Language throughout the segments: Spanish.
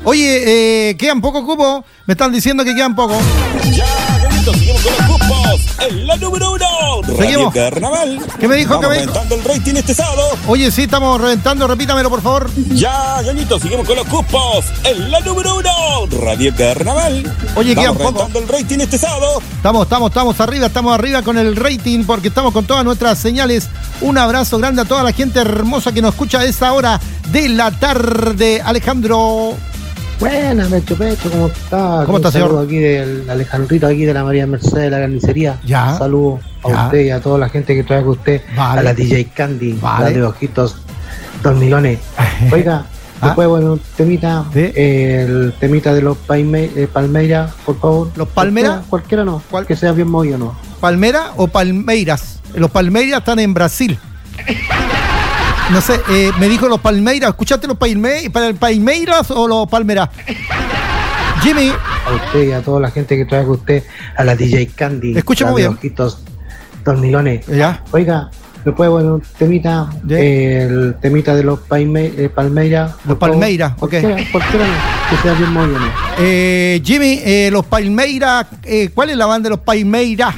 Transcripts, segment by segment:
Oye, quedan poco cupos. Me están diciendo que quedan poco. Ya, Carlitos, seguimos con los cupos. En la número 1, Radio Carnaval. ¿Qué me dijo? Estamos reventando el rating este sábado. Oye, sí, estamos reventando. Repítamelo, por favor. Ya, Carlitos, seguimos con los cupos. En la número 1, Radio Carnaval. Oye, quedan poco. Estamos reventando el rating este sábado. Estamos arriba con el rating porque estamos con todas nuestras señales. Un abrazo grande a toda la gente hermosa que nos escucha a esta hora de la tarde. Alejandro. Buenas, Pecho, ¿cómo está? ¿Cómo está, señor? Saludo aquí del Alejandrito, aquí de la María Mercedes de la carnicería. Ya. Saludos a usted y a toda la gente que trae con usted. Vale. A la DJ Candy, Vale. la de ojitos dormilones. Oiga, después, bueno, un temita, ¿Sí? el temita de los Palmeiras, por favor. ¿Los Palmeiras? Cualquiera no, ¿Cuál? que sea bien movido, ¿no? ¿Palmera o Palmeiras? Los Palmeiras están en Brasil. No sé, me dijo los Palmeiras. ¿Escuchaste los Palmeiras o los Palmeras? Jimmy. A usted y a toda la gente que trae con usted, a la DJ Candy, Escucha la muy de bien. ojitos dormilones. Ya. Oiga, después, bueno, un temita, el temita de los Palmeiras. Los Palmeiras, ok. Cualquiera no, que sea bien movido, ¿no? Jimmy, los Palmeiras, ¿cuál es la banda de los Palmeiras?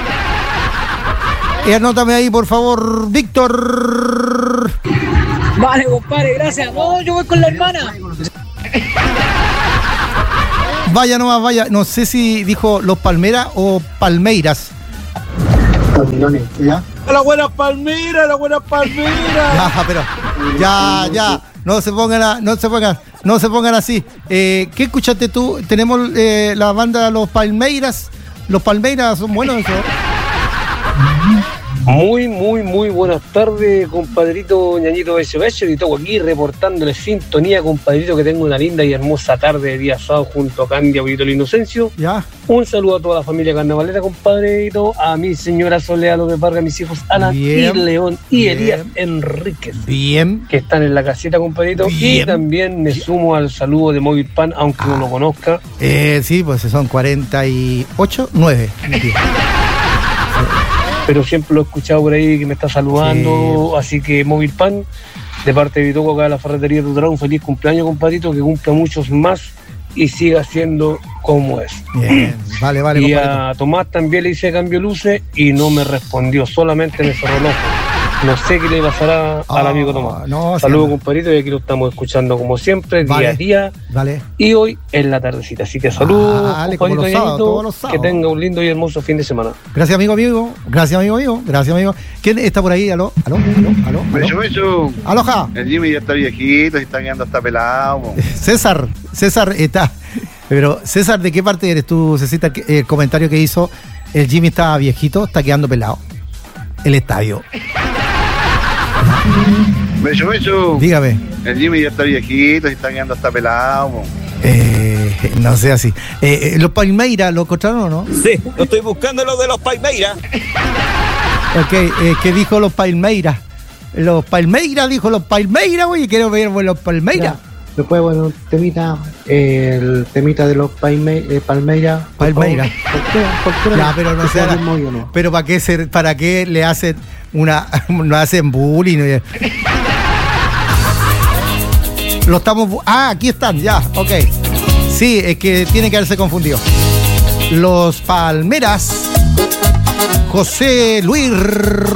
Anótame ahí, por favor, Víctor. Vale, compadre, gracias. No, yo voy con la hermana. Vaya nomás, vaya. No sé si dijo los Palmeras o Palmeiras. ¿Ya? La buena Palmira, la buena Palmira. Ya, pero ya. No se pongan así. ¿Qué escuchaste tú? Tenemos la banda Los Palmeiras. Los Palmeiras son buenos, eso. Muy buenas tardes, compadrito Ñañito Becho, y todo aquí reportándole sintonía, compadrito, que tengo una linda y hermosa tarde de día sábado junto a Candy, Abuelito Inocencio. Ya. Un saludo a toda la familia carnavalera, compadrito, a mi señora Soledad López Vargas, a mis hijos Alan y León y Elías Enríquez. Bien. Que están en la casita, compadrito. Bien. Y también me sumo al saludo de Móvil Pan, aunque no lo conozca. Sí, pues son 48, 9. Pero siempre lo he escuchado por ahí que me está saludando, así que Móvil Pan, de parte de Vitoco acá de la ferretería Rutrá, un feliz cumpleaños, compadrito, que cumpla muchos más y siga siendo como es. Bien, vale, Y compadrito. a Tomás también le hice cambio de luces y no me respondió, solamente me cerró el ojo. No sé qué le pasará al amigo Tomás. No, saludos, sí, compadrito, y aquí lo estamos escuchando como siempre, día a día. Vale. Y hoy en la tardecita. Así que saludos, Vale, como compadrito los sábados, Ñañito, todos los sábados. que tenga un lindo y hermoso fin de semana. Gracias, amigo. Gracias, amigo. ¿Quién está por ahí? ¿Aló? Becho. Aloha. El Jimmy ya está viejito, se está quedando hasta pelado. Po. César está. Pero, César, ¿de qué parte eres tú, Cecita? El comentario que hizo, el Jimmy está viejito, está quedando pelado. El estadio. Becho. Dígame. El Jimmy ya está viejito, se está quedando hasta pelado. Po. No sé así. ¿Los Palmeiras lo encontraron o no? Sí, lo estoy buscando lo de los Palmeiras. Ok, ¿qué dijo los Palmeiras? Los Palmeiras, oye, quiero ver los Palmeiras. Después, bueno, un temita, el temita de los Palmeiras. Palmeiras. Cualquiera Ya, pero no que sea sea. bien movido, ¿no? Pero ¿para qué le hacen no hacen bullying? Lo estamos. Aquí están, ya, ok. Sí, es que tiene que haberse confundido. Los Palmeras, José Luis